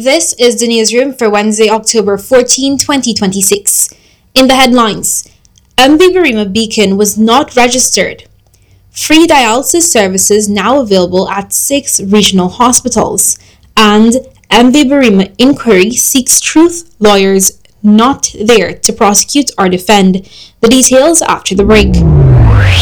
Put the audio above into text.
This is the newsroom for Wednesday, October 14, 2026. In the headlines, MB Barima Beacon was not registered. Free dialysis services now available at 6 regional hospitals. And MB Barima inquiry seeks truth, lawyers not there to prosecute or defend. The details after the break.